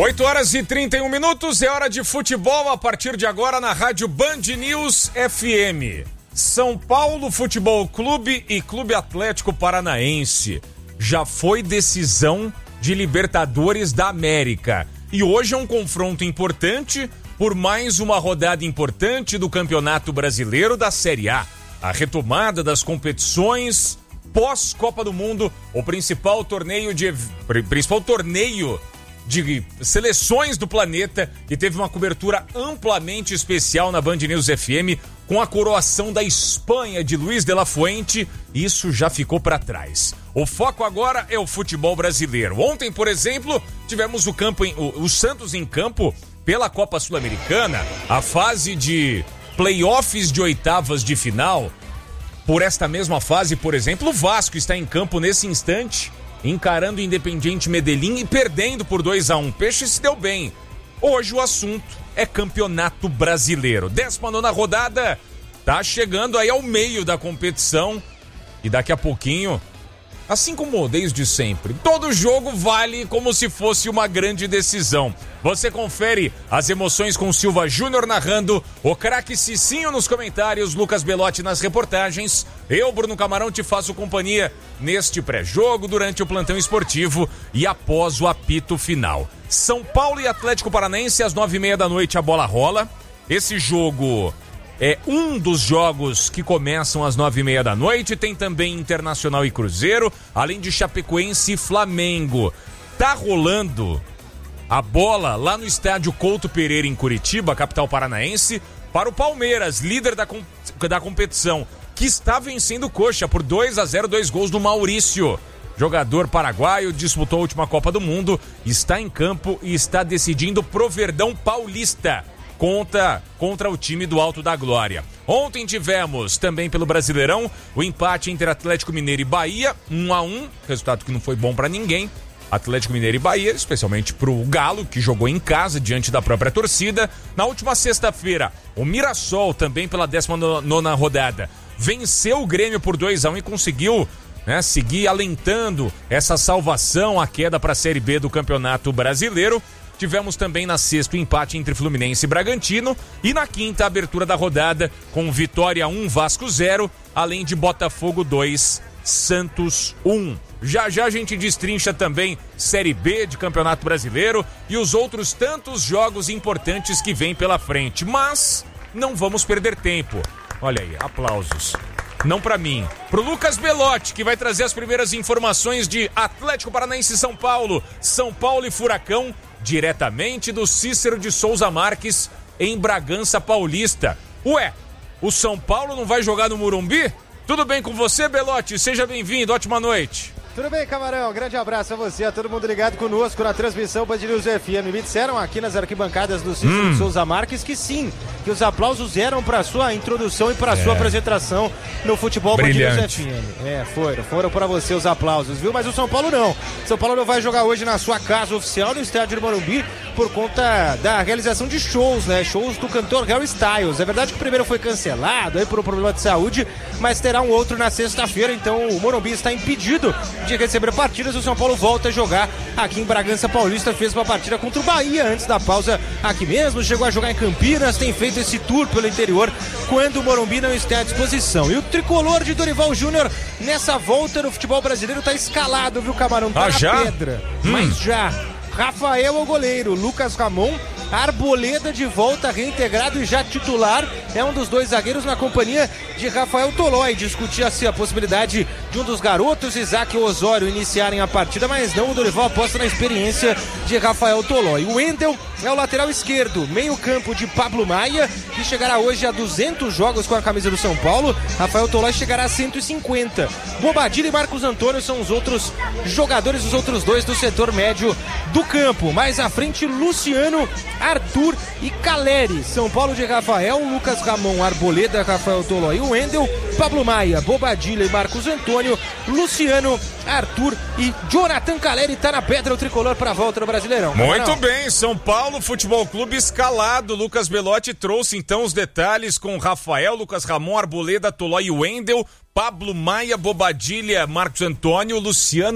8h31, é hora de futebol a partir de agora na Rádio Band News FM. São Paulo Futebol Clube e Clube Atlético Paranaense. Já foi decisão de Libertadores da América. E hoje é um confronto importante por mais uma rodada importante do Campeonato Brasileiro da Série A. A retomada das competições pós-Copa do Mundo, o principal torneio de seleções do planeta, que teve uma cobertura amplamente especial na Band News FM, com a coroação da Espanha de Luis de la Fuente. Isso já ficou para trás. O foco agora é o futebol brasileiro. Ontem, por exemplo, tivemos o Santos em campo pela Copa Sul-Americana, a fase de playoffs de oitavas de final. Por esta mesma fase, por exemplo, o Vasco está em campo nesse instante, encarando o Independiente Medellín e perdendo por 2-1. Peixe se deu bem. Hoje o assunto é Campeonato Brasileiro. 19ª rodada tá chegando aí ao meio da competição e daqui a pouquinho, assim como desde sempre, todo jogo vale como se fosse uma grande decisão. Você confere as emoções com Silva Júnior narrando, o craque Cicinho nos comentários, Lucas Belotti nas reportagens. Eu, Bruno Camarão, te faço companhia neste pré-jogo, durante o plantão esportivo e após o apito final. São Paulo e Atlético Paranaense, às 9h30 a bola rola. Esse jogo é um dos jogos que começam às 9h30. Tem também Internacional e Cruzeiro, além de Chapecoense e Flamengo. Tá rolando a bola lá no estádio Couto Pereira, em Curitiba, capital paranaense, para o Palmeiras, líder da competição, que está vencendo o Coxa por 2-0, 2 gols do Maurício. Jogador paraguaio, disputou a última Copa do Mundo, está em campo e está decidindo pro Verdão Paulista contra o time do Alto da Glória. Ontem tivemos também pelo Brasileirão o empate entre Atlético Mineiro e Bahia, 1-1, resultado que não foi bom para ninguém. Atlético Mineiro e Bahia, especialmente pro Galo, que jogou em casa diante da própria torcida. Na última sexta-feira, o Mirassol, também pela 19ª rodada, venceu o Grêmio por 2-1 e conseguiu seguir alentando essa salvação, a queda para a Série B do Campeonato Brasileiro. Tivemos também na sexta o empate entre Fluminense e Bragantino. E na quinta, a abertura da rodada com Vitória 1, Vasco 0, além de Botafogo 2, Santos 1. Já a gente destrincha também Série B de Campeonato Brasileiro e os outros tantos jogos importantes que vêm pela frente. Mas não vamos perder tempo. Olha aí, aplausos. Não pra mim, pro Lucas Belotti, que vai trazer as primeiras informações de Atlético Paranaense e São Paulo e Furacão, diretamente do Cícero de Souza Marques, em Bragança Paulista. Ué, o São Paulo não vai jogar no Morumbi? Tudo bem com você, Belotti? Seja bem-vindo, ótima noite. Tudo bem, Camarão? Grande abraço a você, a todo mundo ligado conosco na transmissão Band News FM. Me disseram aqui nas arquibancadas do Cícero de Souza Marques que sim, que os aplausos eram para sua introdução e para sua apresentação no futebol Band News FM. Foram para você os aplausos, viu? Mas o São Paulo não. São Paulo não vai jogar hoje na sua casa oficial, no estádio do Morumbi, por conta da realização de shows, shows do cantor Harry Styles. É verdade que o primeiro foi cancelado aí por um problema de saúde, mas terá um outro na sexta-feira, então o Morumbi está impedido de receber partidas. O São Paulo volta a jogar aqui em Bragança Paulista, fez uma partida contra o Bahia antes da pausa aqui mesmo, chegou a jogar em Campinas, tem feito esse tour pelo interior quando o Morumbi não está à disposição. E o tricolor de Dorival Júnior nessa volta no futebol brasileiro está escalado, viu, Camarão? Tá na pedra, mas já. Rafael é o goleiro, Lucas Ramon, Arboleda de volta, reintegrado e já titular, é um dos dois zagueiros na companhia de Rafael Tolói. Discutia-se a possibilidade de um dos garotos, Isaac ou Osório, iniciarem a partida, mas não, o Dorival aposta na experiência de Rafael Tolói. O Wendel é o lateral esquerdo, meio campo de Pablo Maia, que chegará hoje a 200 jogos com a camisa do São Paulo. Rafael Tolói chegará a 150. Bobadilla e Marcos Antônio são os outros jogadores, os outros dois do setor médio do campo. Mais à frente, Luciano, Arthur e Caleri. São Paulo de Rafael, Lucas Ramon, Arboleda, Rafael Tolói, Wendel, Pablo Maia, Bobadilla e Marcos Antônio, Luciano, Arthur e Jonathan Caleri. Tá na pedra o tricolor para a volta no Brasileirão. Muito bem, São Paulo Futebol Clube escalado. Lucas Belotti trouxe então os detalhes com Rafael, Lucas Ramon, Arboleda, Tolói e Wendel, Pablo Maia, Bobadilla, Marcos Antônio, Luciano,